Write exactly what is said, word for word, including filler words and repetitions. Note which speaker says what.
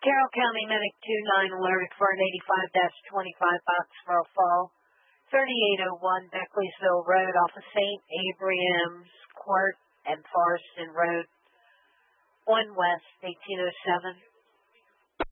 Speaker 1: Carroll County Medic two nine alerted for an eighty-five dash twenty-five Boxborough Fall, thirty-eight oh one Beckleyville Road off of Saint Abraham's Court and Forreston Road, one West, eighteen oh seven.